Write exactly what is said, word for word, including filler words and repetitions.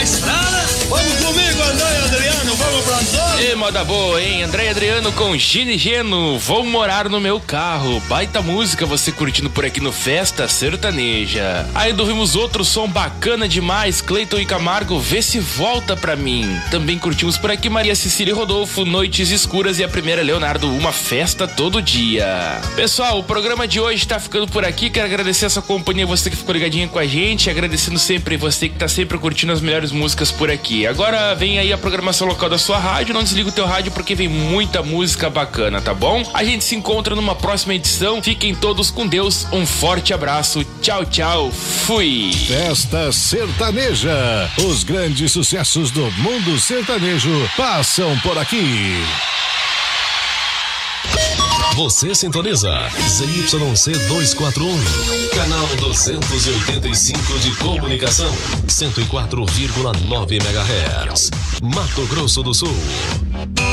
estrada. Vamos comigo, André e Adriano, vamos pra Antônio. Ei, moda boa, hein? André e Adriano com Gini Geno, vou morar no meu carro. Baita música você curtindo por aqui no Festa Sertaneja. Ainda ouvimos outro som bacana demais, Cleiton e Camargo, Vê Se Volta Pra Mim. Também curtimos por aqui Maria Cecília e Rodolfo, Noites Escuras, e a primeira Leonardo, Uma Festa Todo Dia. Pessoal, o programa de hoje tá ficando por aqui. Quero agradecer a sua companhia, você que ficou ligadinha com a gente, agradecendo sempre você que tá sempre curtindo as melhores músicas por aqui. Agora vem aí a programação local da sua rádio, não desliga o teu rádio porque vem muita música bacana, tá bom? A gente se encontra numa próxima edição, fiquem todos com Deus, um forte abraço, tchau, tchau, fui! Festa Sertaneja, os grandes sucessos do mundo sertanejo passam por aqui. Você sintoniza Z Y C duzentos e quarenta e um, canal duzentos e oitenta e cinco de comunicação, cento e quatro vírgula nove megahertz, Mato Grosso do Sul.